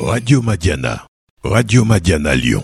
Radio Madiana. Radio Madiana Lyon.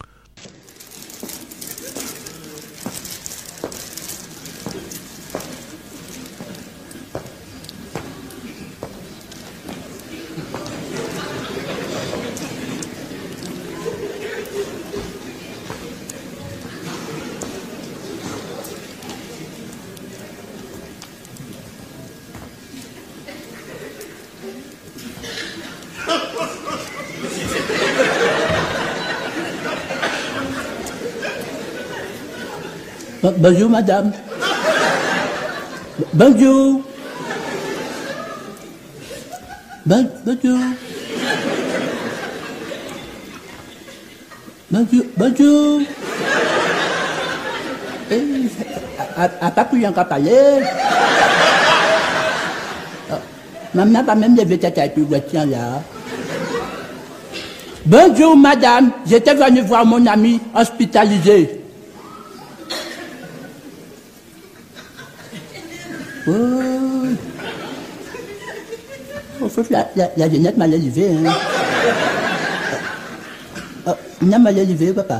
Bonjour, madame. Bonjour. Bonjour. Bonjour. Pas plus qu'à parler. Maman va même lever tête avec le voiture là. Bonjour, madame. J'étais venu voir mon ami hospitalisé. Oh, faut que la jeunette m'a levé, hein. On m'a levé, papa.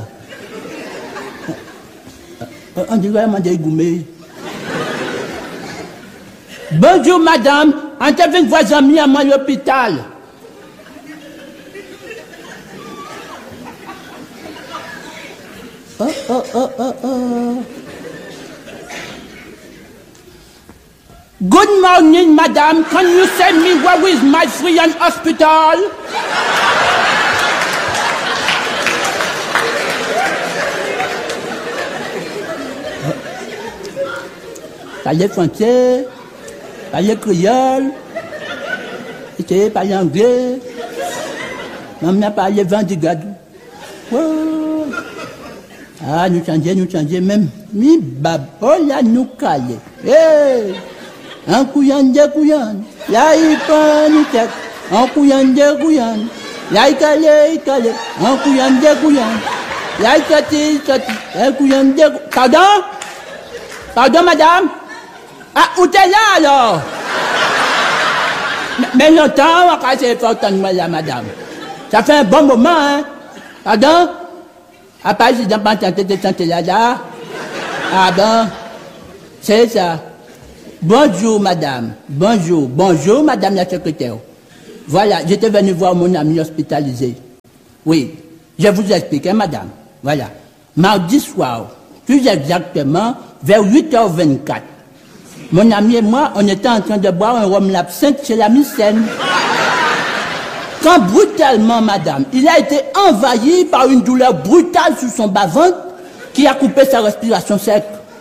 On dirait qu'on m'a dégoumé. Bonjour, madame. On t'a vu une voix amie à moi à l'hôpital. Oh. Good morning, madam. Can you send me where is my friend in hospital? Parlez français, parlez créole, essayez de parler anglais. Maman parle vendigadou. Oh. Ah, nous changeons même. Mi babola nous calé. Hey! Un couillon, là il prend une tête, un couillon, là il calé, un couillon, là il sorti, un couillon, pardon madame, ah, où t'es là alors? Mais longtemps, on va se faire entendre là madame, ça fait un bon moment, hein, pardon? Après, je n'ai pas tenté de chanter là, ah bon, c'est ça. Bonjour, madame. Bonjour, madame la secrétaire. Voilà, j'étais venu voir mon ami hospitalisé. Oui, je vous explique, hein, madame. Voilà. Mardi soir, plus exactement, vers 8h24, mon ami et moi, on était en train de boire un rhum l'absinthe chez la Mycène. Quand brutalement, madame, il a été envahi par une douleur brutale sur son bas-ventre qui a coupé sa respiration sec.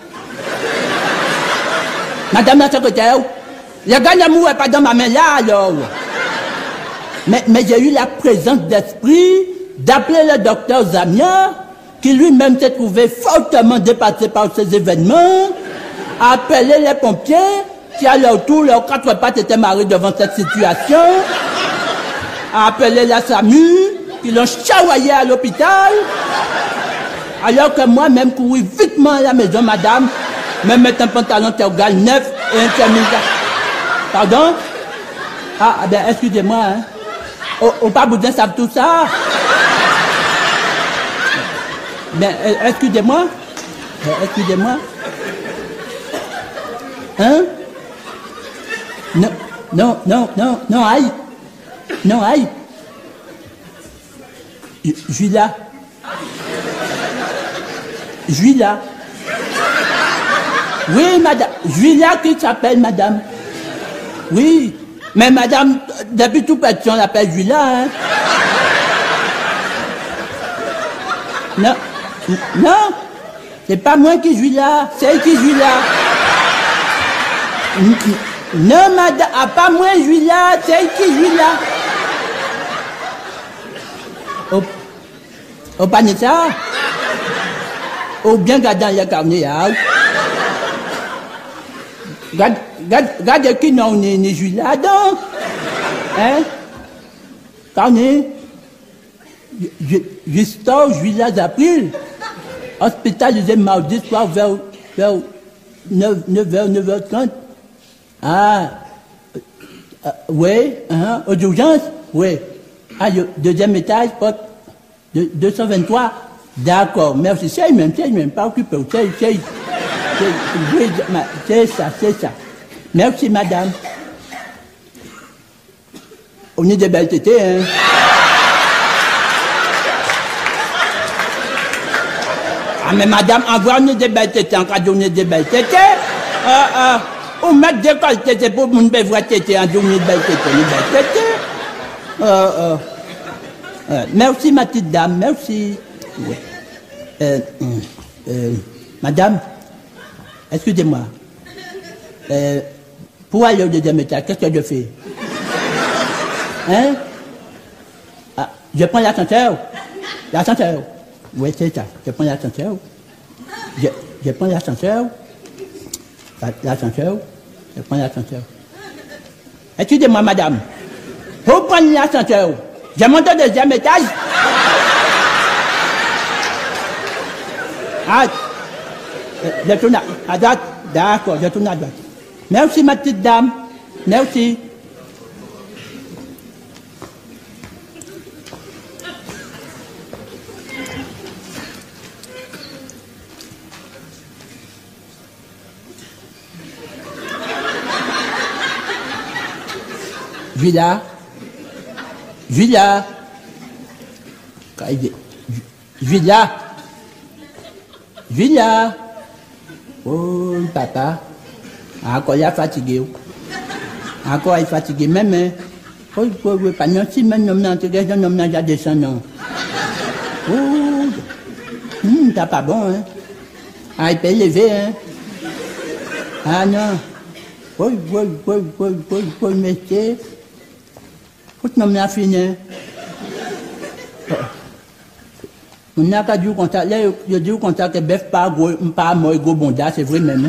Madame la secrétaire, le gars d'amour n'est pas dans ma main là alors. Mais j'ai eu la présence d'esprit d'appeler le docteur Zamia, qui lui-même s'est trouvé fortement dépassé par ces événements, à appeler les pompiers, qui à leur tour, leurs quatre pattes étaient marrés devant cette situation, à appeler la SAMU, qui l'ont chavoyé à l'hôpital, alors que moi-même couru vitement à la maison, madame, me mettre un pantalon tergal neuf et un chemise. Pardon? Ah, ben, excusez-moi, hein. Au pas boudin savent tout ça. Ben, excusez-moi. Hein? Non, aïe. Non, aïe. Je suis là. Oui, madame. Julia qui s'appelle madame. Oui. Mais madame, depuis tout petit, on l'appelle Julia, hein. Non. C'est pas moi qui suis là, c'est elle qui joue là. Non, madame, pas moi je suis là, c'est elle qui joue là. Au panier ça. Au bien gardant le carnet, hein. Regarde qui non n'est juste là-dedans. Hein? Carnet. Jusqu'au juillet d'avril. Hospitalisé mardi soir vers 9h30. Ah. Oui. Aux urgences? Oui. Ah, deuxième étage, porte 223. D'accord, merci. C'est même, pas occupé. C'est ça. Merci, madame. On est des belles tétées, hein. Ah, mais madame, avoir des belles tétées, en cas donner des belles tétées, on met des qualités pour mon belle voix tétée, en donner des belles tétées, merci, ma petite dame, merci. Madame, excusez-moi. Pour aller au deuxième étage, qu'est-ce que je fais? Hein? Ah, je prends l'ascenseur. L'ascenseur. Oui, c'est ça. Je prends l'ascenseur. Je prends l'ascenseur. L'ascenseur. Je prends l'ascenseur. Excusez-moi, madame. Vous prenez l'ascenseur. Je monte au deuxième étage. Ah, je tourne à droite. D'accord, je tourne à droite. Merci, ma petite dame. Merci. Villa. Oh, papa. Encore il est fatigué. Encore il est fatigué, même. Oui, pas non, si même non, non, j'ai descendu. Oh, t'as pas bon, hein. Ah, il peut lever, hein. Ah, non. Oui, métier. Faut que nous fini. On n'a qu'à dire comme ça, là, je dis comme ça que bœuf pas moi, gros bonda, c'est vrai même.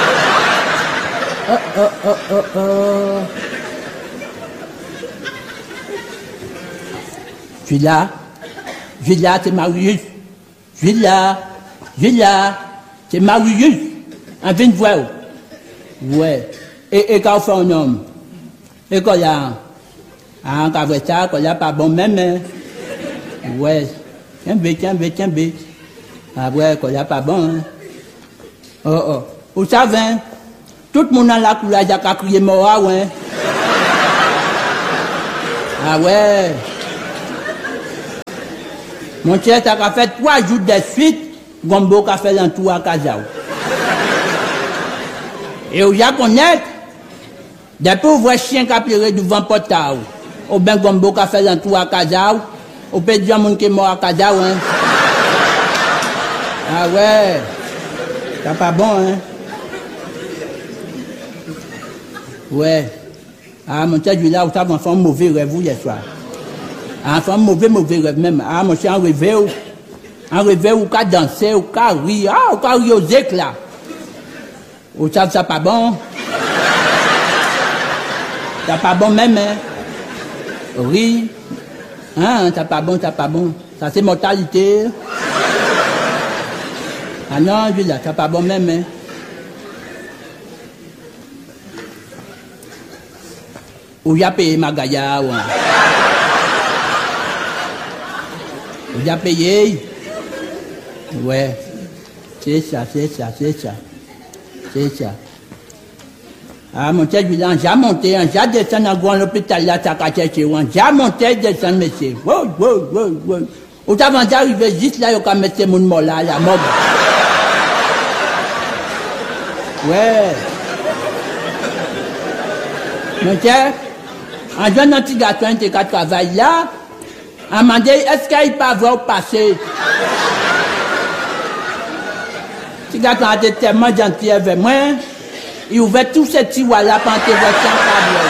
Villa, c'est Marius. Villa, c'est Marius. On vient de voir. Ouais. Et quand on fait un homme, et quand il y a un cavetta, quand il n'y a pas bon même, ouais. Tiens, B. Ah ouais, quand il n'y a pas bon. Hein. Vous savez, tout le monde a la couleur, il y a qu'à crier mort, ouais. Ah ouais. Mon cher, ça a fait 3 jours de suite, Gombo a fait l'entour à Kazao. Et où y a connaître, des pauvres chiens qui ont pleuré devant Portao, au ben Gombo qui a fait l'entour à Kazao, au peut dire mon qui est mort à Kazao, hein. Ah ouais, c'est pas bon, hein. Ouais. Ah, mon cher, là, où ça va faire un mauvais rêve, hier soir. Ah, faire un mauvais rêve même. Ah, mon cher, un rêve où qu'a dansé, où qu'a ri, ah, où qu'a ri aux éclats. Ou ça pas bon. Ça pas bon même, hein. Oui. Hein, ça pas bon. Ça c'est mortalité. Ah non, je là, ça pas bon même, hein. Ou y a payé ma gaïa, ouais. Ou y a payé. Ouais. C'est ça. Ah, mon cher, j'ai monté, j'ai descendu dans l'hôpital là, ça a cherché, j'ai monté, descendu, monsieur. Wow. Ou avant d'arriver juste là, il y a mettre mon mort là, la mort. Ouais. Mon cher, un jeune petit garçon qui travaille là, a demandé, est-ce qu'il peut avoir passé? Si quelqu'un a été tellement gentil avec moi, il ouvrait tous ces tiroirs là pour intervention câble.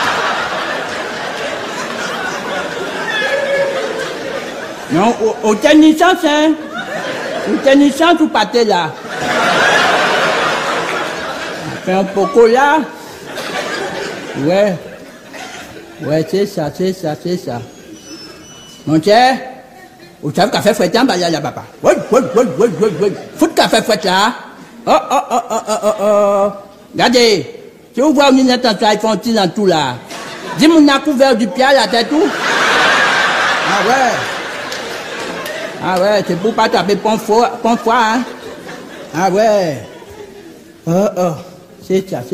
Non, au tennis chance, hein? Au tennis chance ou pas là? Fait un poco là? Ouais, c'est ça. Mon cher, vous savez café fouetté en bas là, papa. Oui. Fout café fouetté là. Oh. Regardez, si vous voyez une intention, ils font-ils dans tout là. Dis-moi, on a couvert du pied à la tête tout. Ah ouais. Ah ouais, c'est pour pas taper pont froid, hein. Ah ouais. Oh. C'est ça.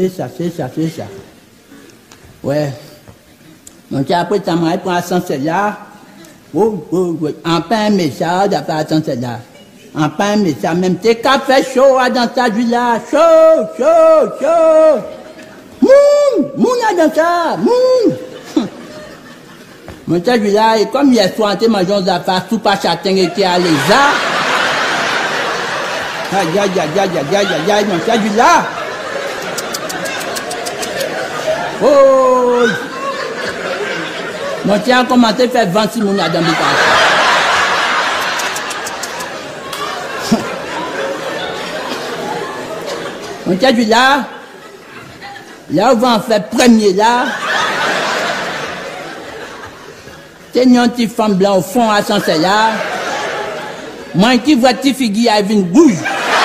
Ouais. Donc après, ça m'a pris l'ascenseur là. Oh. En pain, mais ça, d'après l'ascenseur là. En pain, mais ça, même tes cafés chauds dans ta vie là. Chaud. Moun là dans ça. Mon tel là, et comme hier soir, on mangé aux affaires, tout pas châtain était à l'ESA. Aïe, mon tel là. Oh! Mon tel a commencé à faire 26 moun là dans le cas. Mon tel là, on va en faire premier là. C'est une petite femme blanche au fond à son là. Moi qui vois petite fille avec une bouche.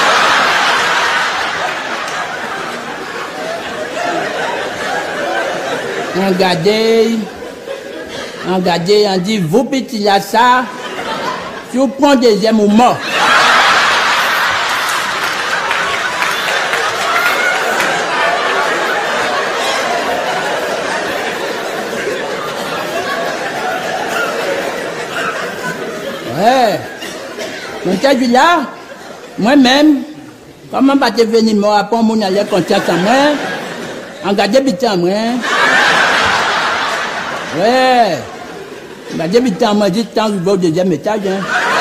Regardez, on dit, vous petit là ça, tu prends deuxième ou mort. Ouais. Donc, tu là, moi-même, comment pas te venir me rappeler mon aller contact en moi, en garder vite en moi. Ouais. Garder vite en moi, juste tant que je vais au deuxième étage. Hein.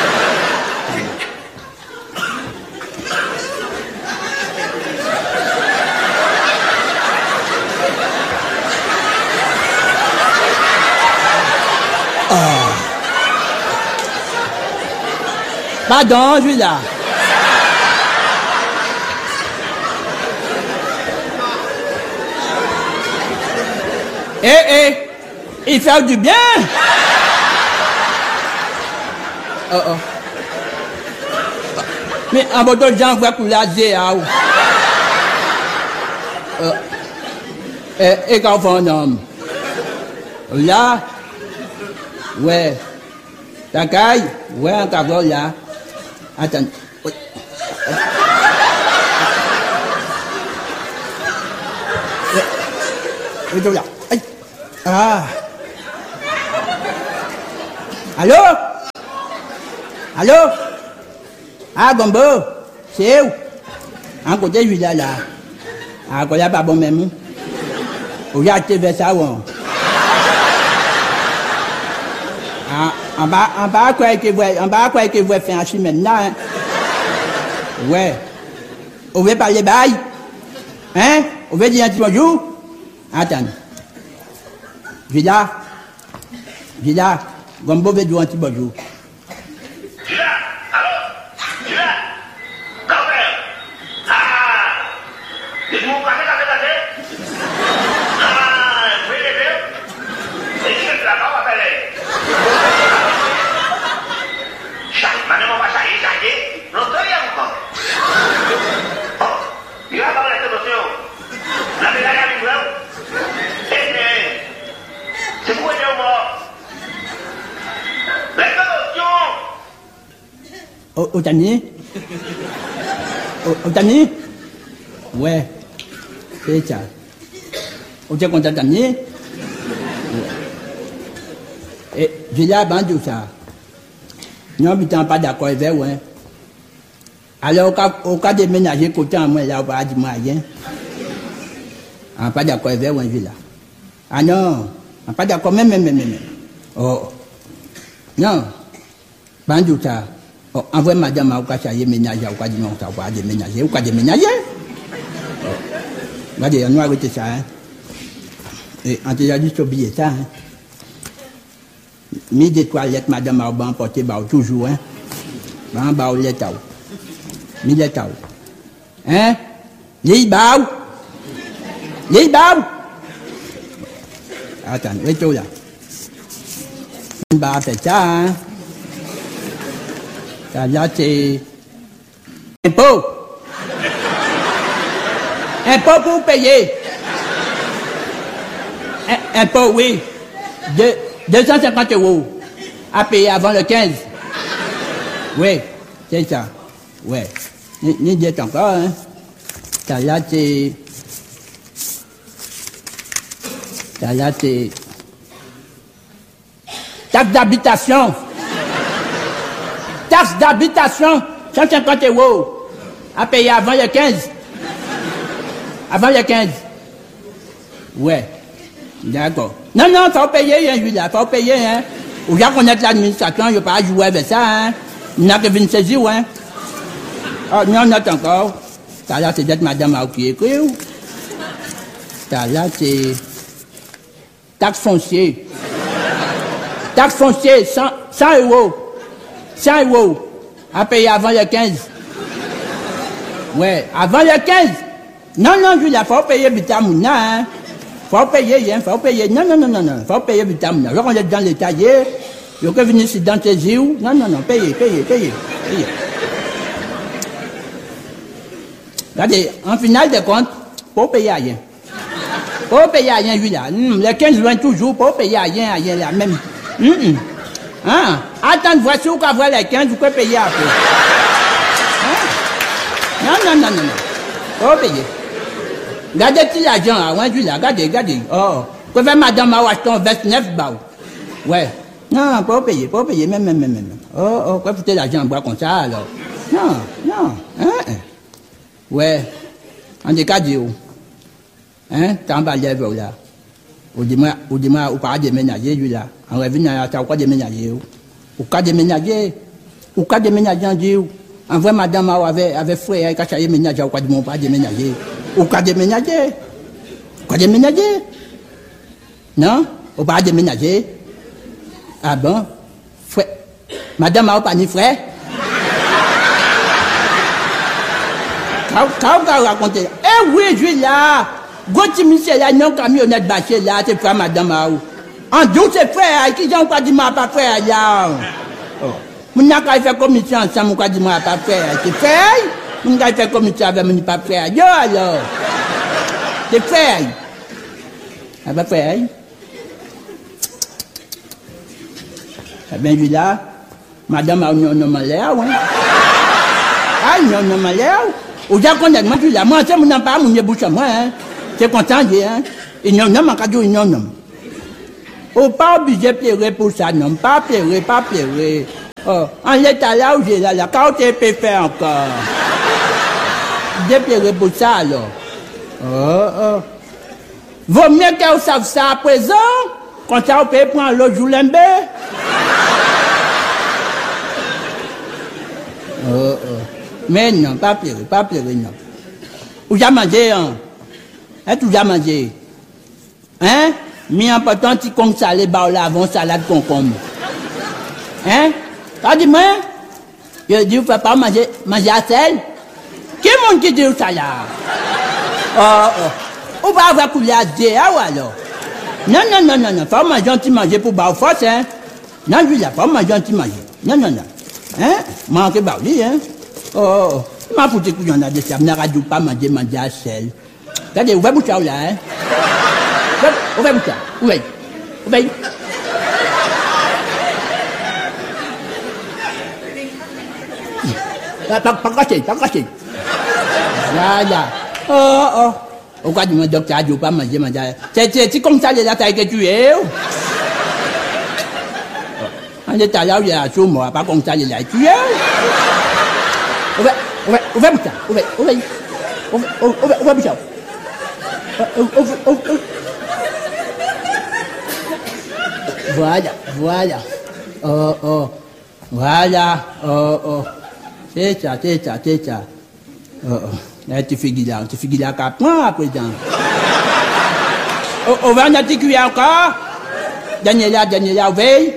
Pardon, je suis là. Il fait du bien. Oh. Mais en bas de gens voient pour la zéa. Et quand on fait un homme. Là, ouais. Ta caille, ouais, un cavolo là. Attends. Oui, là. Ah. Allô? Ah, Gombo, c'est où? En côté du village là. Ah, quand il n'y a pas bon même. Regardez vers ça, ouais. En bas, quoi que vous faire un chemin maintenant, hein? Ouais. On veut parler bail? Hein? On veut dire un petit bonjour? Attends. Villa. Gombo veut dire un petit bonjour. Villa, allô? Villa? Grand-père? Ah! Vous parlez la vérité? Ah, vous voyez bien? Et qui est là-bas, on va parler? Maintenant, on va changer. L'autre, il y a encore. Oh, il va parler de l'autre. La médaille à l'île. C'est pour aider au mort. La commotion. Au Tani? Ouais. C'est ça. Au Tani content Tani? Et j'ai là bandu ça. Non, mais t'es pas d'accord avec vous, hein. Alors, au cas de ménager côté en moi, là, on va dire moyen. On pas d'accord avec vous, hein, là. Ah non, on pas d'accord, même. Oh. Non. Bandu ça. Oh, envoie madame à Ouka Chaye ménager, Ouka dit non, ça va déménager. Ouka déménager? Regardez, on va arrêter ça, hein. Et on t'a dit oublier ça, hein. Mis des toilettes, madame a emporté toujours, hein. Ban les tao. Mis les tao. Hein? Les bao. Attends, retourne là. On va faire ça, hein. Ça là, c'est impôt. Impôt pour payer. Impôt, oui. 250 €. à payer avant le 15. Oui, c'est ça. Oui. Ni dit encore, hein. Ça là, c'est... Ça là, c'est... Taxe d'habitation. Taxe d'habitation, 150 € à payer avant le 15. Avant le 15. Ouais. D'accord. Non, non, faut payer, hein, Julia, faut payer, hein. Ou bien connaître l'administration, il ne pas jouer avec ça, hein. Il n'a que venir saisir, hein. Oh, non, non, encore. Ça là, c'est d'être madame qui écrit. Ça là, c'est... Taxe foncière. Taxe foncière, 100 €. 100 € à payer avant le 15. Ouais, avant le 15. Non, non, Julia, faut payer Vitamouna, hein. Faut payer, hein, faut payer. Non, non, non, non, non, faut payer Vitamouna. Alors, on est dans l'état, il faut venir ici dans tes yeux. Non, non, non, payez. Regardez, en finale de compte, faut payer rien. Faut payer rien, Julia. Le 15 loin toujours, faut payer rien, la même. Hein? Attends, voici où qu'on voit les 15, vous pouvez payer après. Hein? Non. Faut payer. Regardez-tu l'argent, hein, Julia, regardez. Oh, vous pouvez madame a acheté 29 balles. Ouais. Non, faut payer, même. Oh, quoi foutre l'argent en bois comme ça, alors? Non. Hein? Ouais. En décadé, hein? T'en vas lèvres, là. Ou dis-moi, ou pas déménager, lui, là. En revenant, t'as quoi déménager, ou quoi déménager, en Dieu. En vrai, madame avait frère, quand ça y est ménager, ou quoi de mon pas déménager. Ou quoi déménager? Non? Ou pas déménager? Ah bon? Frère. Madame a pas ni frère? Quand vous racontez, eh oui, je suis là. Gauthier Michel, là, non, camionnette bâchée, là, c'est frère madame Aou. En doute, c'est frère, qui j'en pas dit, moi, pas frère, là. Mon n'a qu'à faire commission ensemble, mon dit, moi, pas frère. C'est frère? Mon n'a qu'à faire commission avec mon pas frère. Yo, alors. C'est frère. Ah, pas frère. Eh bien, lui, là, madame Aou, non, l'air, ouais. Ah, non, l'air. Ou j'ai qu'on a demandé là, moi, c'est mon n'a pas, mon n'est bouche à moi, hein. C'est content, hein. Et non, mon cadeau, non. Oh, pas obligé de pleurer pour ça, non. Pas pleurer. Oh, en l'état là où j'ai là, la carte est fait encore. J'ai pleurer pour ça, alors. Oh. Vaut mieux qu'elle sache ça à présent, quand ça, on peut prendre l'autre jour l'embé. Oh. Mais non, pas pleurer, non. Où j'ai mangé, hein? Tu as mangé? Hein? Mi important, tu comptes salé, bah, là, avant salade concombre. Hein? T'as dit, moi? Je dis, vous ne pas manger à sel? Qui est mon qui dit ça là? Oh. On va avoir coulé à dire, ou alors? Non. Faut manger pour bah, force, hein? Non, je dis, faut manger. Non. Hein? Manque bah, oui, hein? Oh. Ma foutu que j'en ai dit ça, je ne pas manger à sel. Regardez, ouvrez bouche là, hein? Ouvrez bouche là. Ouvrez. Pas caché. Voilà. Oh. Pourquoi mon docteur a dit pas manger? C'est comme ça, les attaques que tu es. En état là où il y a un jour, moi, pas comme ça, il a tué. Ouvrez bouche là. Ouvrez bouche là. Voilà. Oh. Voilà. Oh. C'est ça. Oh. Là, tu fais là qu'à prendre à présent. On va en articuler encore. Daniela, veille.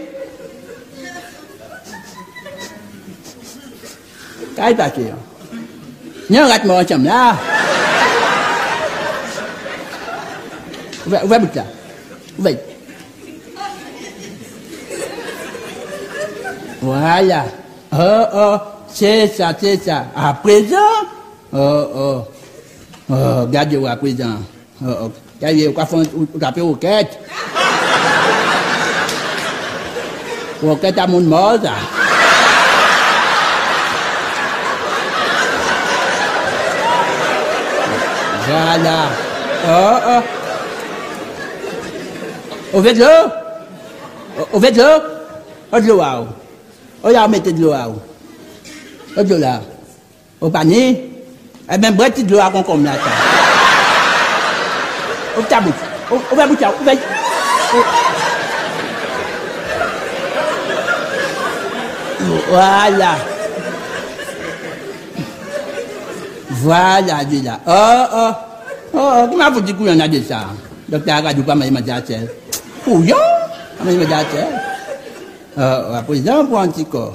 Qu'est-ce qui passe là? Non, rate-moi ensemble là. Ouvrez bouche là. Ouvrez. Voilà. Oh. C'est ça. À présent? Oh. Regardez-vous à présent. Oh. Regardez-vous, on va faire une roquette. Ok, t'as mon mort, ça. Voilà. Oh. Au fait de l'eau? Au fait de l'eau? Oh, de l'eau, là. Oh, là, mettez de l'eau, là. Oh, de l'eau, là. Au panier? Eh bien, bref, de l'eau à concombre, là, ça. Au ta bouche. Au va bouche, au va. Voilà. Voilà, dit là. Oh, comment vous dites qu'il y en a de ça? Docteur Agadou, pas mal, m'a dit, Pouillon? Comment il m'a dit, président, pour un petit corps.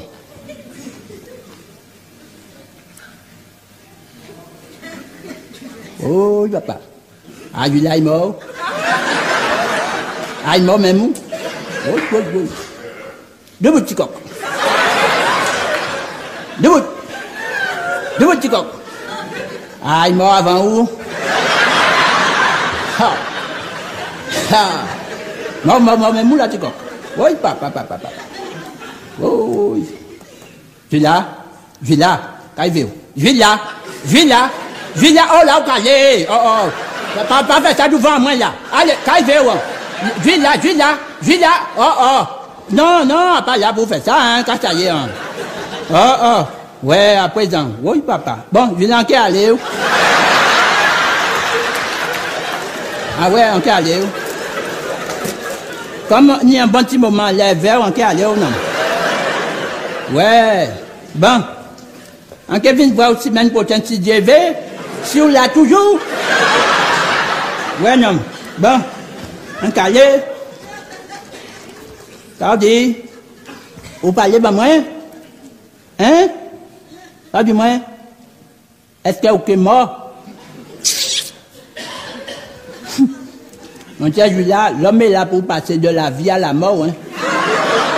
Oh, il va pas. Ah, lui là, il est mort. Ah, il est mort même. Oh. Deux bouts de petit coq. Deux bouts de petit coq. Ah, il est mort avant où? Mort, même où là, petit coq? Oui, papa. Oh, je là, qu'arrive-vous? Je là, oh là, allez, oh. Pas faire ça devant moi là. Allez, qu'arrive-vous? Je là, oh. Non, pas là pour faire ça, hein, quand ça y est, hein. Oh. Ouais, à présent. Oui, papa. Bon, je l'ai encore allé où? Ah ouais, encore allé où? Comme il y a un bon petit moment, les verres, encore allé où, non? Ouais. Bon. On peut venir voir aussi semaine prochaine si Dieu veut. Si on l'a toujours. Ouais, non. Bon. On calé. T'as dit. Vous parlez de moi? Hein? T'as dit moi? Est-ce que vous êtes mort? Mon cher Julia, l'homme est là pour passer de la vie à la mort, hein?